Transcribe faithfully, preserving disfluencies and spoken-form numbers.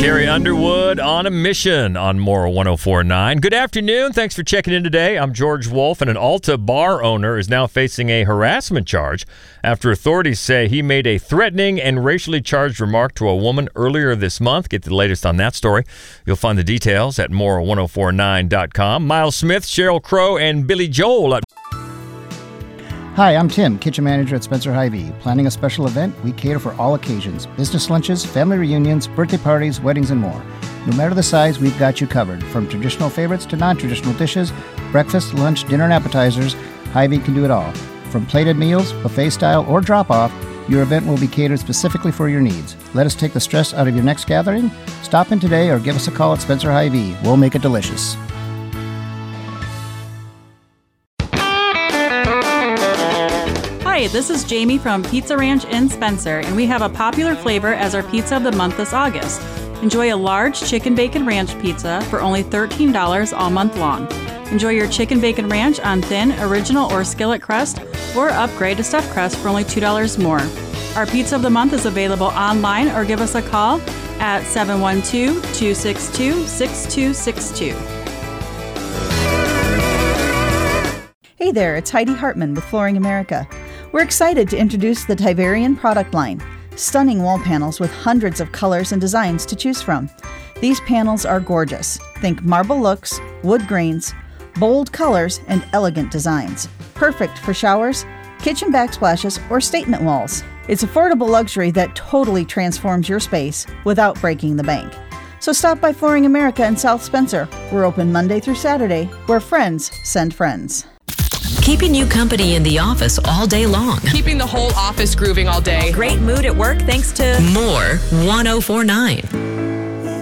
Carrie Underwood on a mission on Moral one oh four point nine. Good afternoon. Thanks for checking in today. I'm George Wolf, and an Alta bar owner is now facing a harassment charge after authorities say he made a threatening and racially charged remark to a woman earlier this month. Get the latest on that story. You'll find the details at moral ten forty-nine dot com. Miles Smith, Cheryl Crow, and Billy Joel at Hi, I'm Tim, kitchen manager at Spencer Hy-Vee. Planning a special event, we cater for all occasions. Business lunches, family reunions, birthday parties, weddings, and more. No matter the size, we've got you covered. From traditional favorites to non-traditional dishes, breakfast, lunch, dinner, and appetizers, Hy-Vee can do it all. From plated meals, buffet style, or drop-off, your event will be catered specifically for your needs. Let us take the stress out of your next gathering. Stop in today or give us a call at Spencer Hy-Vee. We'll make it delicious. Hi, this is Jamie from Pizza Ranch in Spencer, and we have a popular flavor as our pizza of the month this August. Enjoy a large chicken bacon ranch pizza for only thirteen dollars all month long. Enjoy your chicken bacon ranch on thin, original, or skillet crust, or upgrade to stuffed crust for only two dollars more. Our pizza of the month is available online, or give us a call at seven one two, two six two, six two six two. Hey there, it's Heidi Hartman with Flooring America. We're excited to introduce the Tiverian product line. Stunning wall panels with hundreds of colors and designs to choose from. These panels are gorgeous. Think marble looks, wood grains, bold colors, and elegant designs. Perfect for showers, kitchen backsplashes, or statement walls. It's affordable luxury that totally transforms your space without breaking the bank. So stop by Flooring America in South Spencer. We're open Monday through Saturday, where friends send friends. Keeping you company in the office all day long. Keeping the whole office grooving all day. Great mood at work thanks to More ten forty-nine.